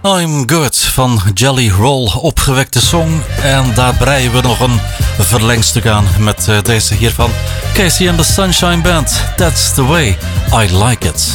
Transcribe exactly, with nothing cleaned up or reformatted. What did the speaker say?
I'm Good van Jelly Roll, opgewekte song. En daar breien we nog een verlengstuk aan met uh, deze hier van Casey and the Sunshine Band. That's the way I like it.